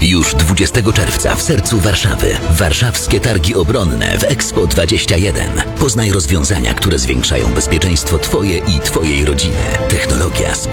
Już 20 czerwca w sercu Warszawy. Warszawskie Targi Obronne w Expo 21. Poznaj rozwiązania, które zwiększają bezpieczeństwo Twoje i Twojej rodziny. Technologia